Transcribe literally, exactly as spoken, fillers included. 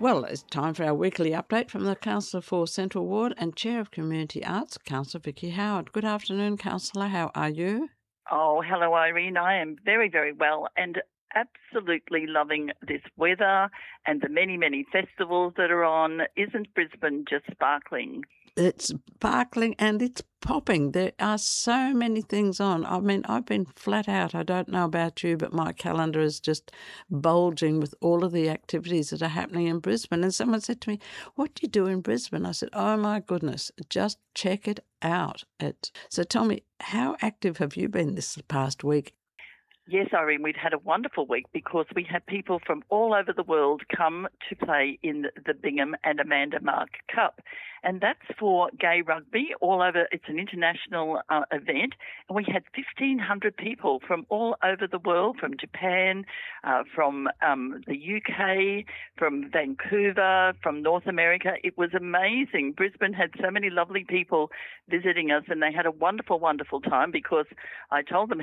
Well, it's time for our weekly update from the Councillor for Central Ward and Chair of Community Arts, Councillor Vicky Howard. Good afternoon, Councillor. How are you? Oh, hello, Irene. I am very, very well and absolutely loving this weather and the many, many festivals that are on. Isn't Brisbane just sparkling? It's sparkling and it's popping. There are so many things on. I mean, I've been flat out. I don't know about you, but my calendar is just bulging with all of the activities that are happening in Brisbane. And someone said to me, "What do you do in Brisbane?" I said, "Oh, my goodness, just check it out." It. So tell me, how active have you been this past week? Yes, Irene, we've had a wonderful week because we had people from all over the world come to play in the Bingham and Amanda Mark Cup. And that's for gay rugby all over. It's an international uh, event. And we had fifteen hundred people from all over the world, from Japan, uh, from um, the U K, from Vancouver, from North America. It was amazing. Brisbane had so many lovely people visiting us, and they had a wonderful, wonderful time because I told them